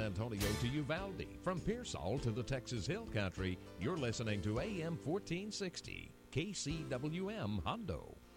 Antonio to Uvalde, from Pearsall to the Texas Hill Country, you're listening to AM 1460, KCWM Hondo.